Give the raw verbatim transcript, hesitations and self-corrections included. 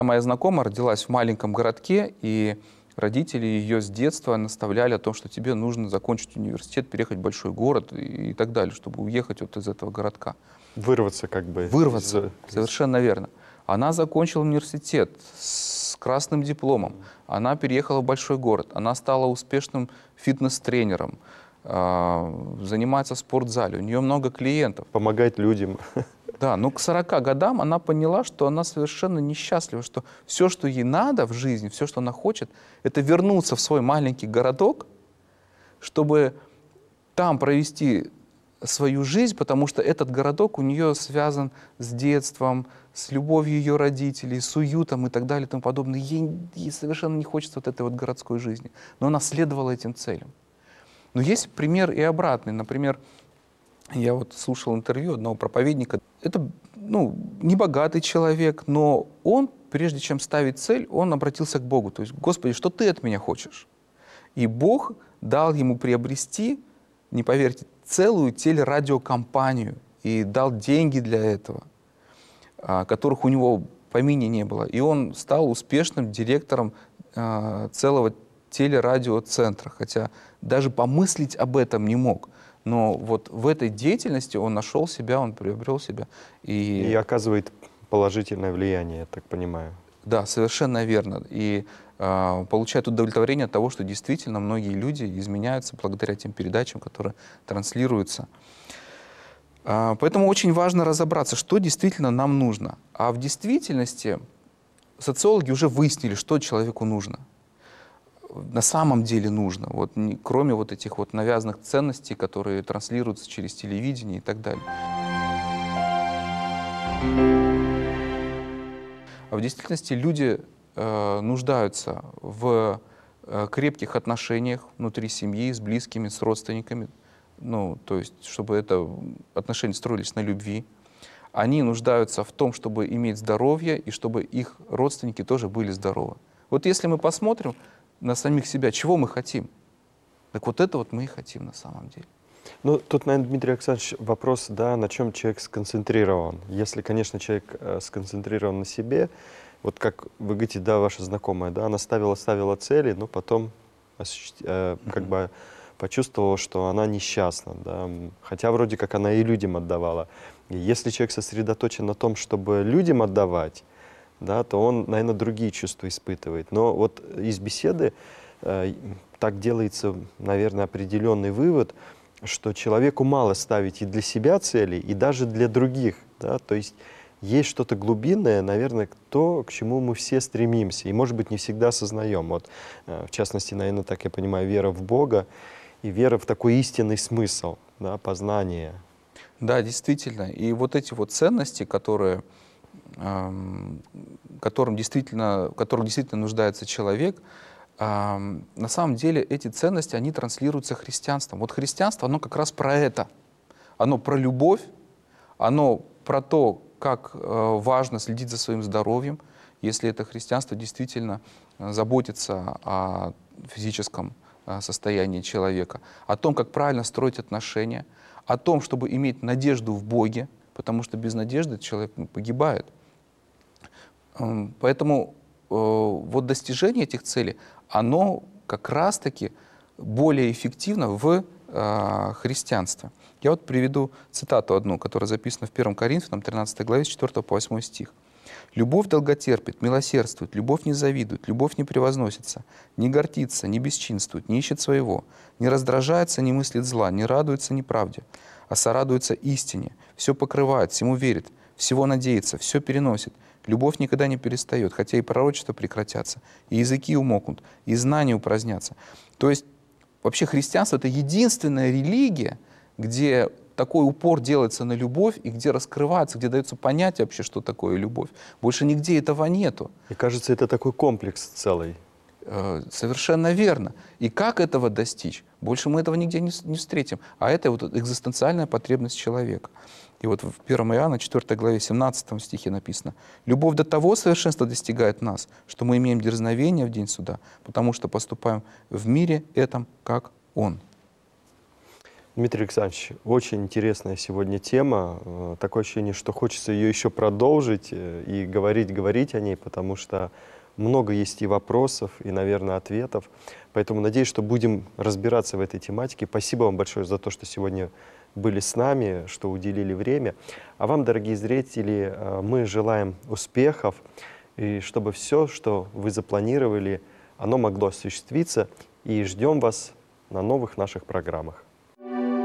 Моя знакомая родилась в маленьком городке, и родители ее с детства наставляли о том, что тебе нужно закончить университет, переехать в большой город и, и так далее, чтобы уехать вот из этого городка. Вырваться как бы. Вырваться, из- совершенно верно. Она закончила университет с красным дипломом, она переехала в большой город, она стала успешным фитнес-тренером, э, занимается в спортзале, у нее много клиентов. Помогать людям. Да, но к сорока годам она поняла, что она совершенно несчастлива, что все, что ей надо в жизни, все, что она хочет, это вернуться в свой маленький городок, чтобы там провести свою жизнь, потому что этот городок у нее связан с детством, с любовью ее родителей, с уютом и так далее и тому подобное. Ей, ей совершенно не хочется вот этой вот городской жизни. Но она следовала этим целям. Но есть пример и обратный. Например, я вот слушал интервью одного проповедника. Это, ну, небогатый человек, но он, прежде чем ставить цель, он обратился к Богу. То есть, Господи, что Ты от меня хочешь? И Бог дал ему приобрести, не поверьте, целую телерадиокомпанию и дал деньги для этого, которых у него в помине не было. И он стал успешным директором целого телерадиоцентра, хотя даже помыслить об этом не мог. Но вот в этой деятельности он нашел себя, он приобрел себя. И, И оказывает положительное влияние, я так понимаю. Да, совершенно верно. И э, получает удовлетворение от того, что действительно многие люди изменяются благодаря тем передачам, которые транслируются. Э, поэтому очень важно разобраться, что действительно нам нужно. А в действительности социологи уже выяснили, что человеку нужно. На самом деле нужно, вот, не, кроме вот этих вот навязанных ценностей, которые транслируются через телевидение и так далее. А в действительности люди э, нуждаются в э, крепких отношениях внутри семьи, с близкими, с родственниками, ну, то есть, чтобы это отношения строились на любви. Они нуждаются в том, чтобы иметь здоровье, и чтобы их родственники тоже были здоровы. Вот если мы посмотрим на самих себя, чего мы хотим, так вот это вот мы и хотим на самом деле. Ну, тут, наверное, Дмитрий Александрович, вопрос, да, на чем человек сконцентрирован. Если, конечно, человек э, сконцентрирован на себе, вот как вы говорите, да, ваша знакомая, да, она ставила, ставила цели, но потом осуществ... э, как mm-hmm. бы почувствовала, что она несчастна, да, хотя вроде как она и людям отдавала. И если человек сосредоточен на том, чтобы людям отдавать, да, то он, наверное, другие чувства испытывает. Но вот из беседы э, так делается, наверное, определенный вывод, что человеку мало ставить и для себя цели, и даже для других. Да? То есть есть что-то глубинное, наверное, то, к чему мы все стремимся, и, может быть, не всегда осознаем. Вот, э, в частности, наверное, так я понимаю, вера в Бога и вера в такой истинный смысл, да, познание. Да, действительно. И вот эти вот ценности, которые... Которым действительно, в которых действительно нуждается человек, на самом деле эти ценности, они транслируются христианством. Вот христианство, оно как раз про это. Оно про любовь, оно про то, как важно следить за своим здоровьем, если это христианство действительно заботится о физическом состоянии человека, о том, как правильно строить отношения, о том, чтобы иметь надежду в Боге, потому что без надежды человек погибает. Поэтому э, вот достижение этих целей, оно как раз-таки более эффективно в э, христианстве. Я вот приведу цитату одну, которая записана в первом Коринфянам, тринадцатой главе, с четвёртого по восьмой стих. «Любовь долготерпит, милосердствует, любовь не завидует, любовь не превозносится, не гордится, не бесчинствует, не ищет своего, не раздражается, не мыслит зла, не радуется неправде, а сорадуется истине, все покрывает, всему верит, всего надеется, все переносит. Любовь никогда не перестает, хотя и пророчества прекратятся, и языки умокнут, и знания упразднятся». То есть вообще христианство — это единственная религия, где такой упор делается на любовь, и где раскрывается, где дается понятие вообще, что такое любовь. Больше нигде этого нету. И кажется, это такой комплекс целый. Совершенно верно. И как этого достичь? Больше мы этого нигде не, не встретим. А это вот экзистенциальная потребность человека. И вот в первом Иоанна, четвёртой главе, семнадцатом стихе написано: «Любовь до того совершенства достигает нас, что мы имеем дерзновение в день суда, потому что поступаем в мире этом, как Он». Дмитрий Александрович, очень интересная сегодня тема. Э, Такое ощущение, что хочется ее еще продолжить э, и говорить, говорить о ней, потому что много есть и вопросов, и, наверное, ответов. Поэтому надеюсь, что будем разбираться в этой тематике. Спасибо вам большое за то, что сегодня были с нами, что уделили время. А вам, дорогие зрители, э, мы желаем успехов, и чтобы все, что вы запланировали, оно могло осуществиться. И ждем вас на новых наших программах.